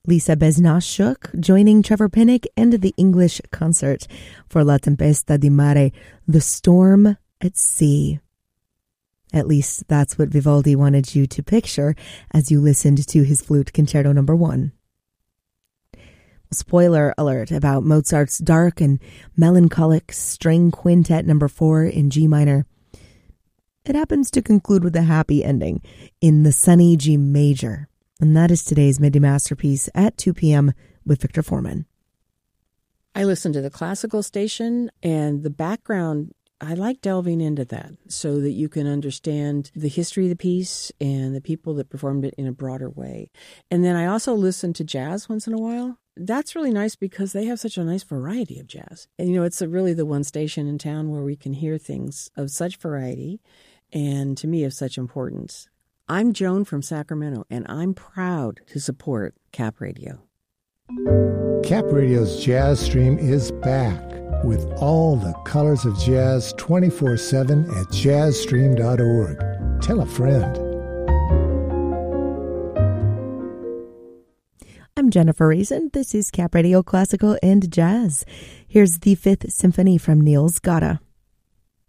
Lisa Besnashuk joining Trevor Pinnock and the English Concert for La Tempesta di Mare, The Storm at Sea. At least that's what Vivaldi wanted you to picture as you listened to his Flute Concerto No. 1. Spoiler alert about Mozart's dark and melancholic String Quintet No. 4 in G minor. It happens to conclude with a happy ending in the sunny G major. And that is today's Midday Masterpiece at 2 p.m. with Victor Foreman. I listen to the classical station, and the background, I like delving into that so that you can understand the history of the piece and the people that performed it in a broader way. And then I also listen to jazz once in a while. That's really nice because they have such a nice variety of jazz. And, it's really the one station in town where we can hear things of such variety and, to me, of such importance. I'm Joan from Sacramento, and I'm proud to support Cap Radio. Cap Radio's Jazz Stream is back with all the colors of jazz 24/7 at jazzstream.org. Tell a friend. I'm Jennifer Reason. This is Cap Radio Classical and Jazz. Here's the Fifth Symphony from Niels Gade.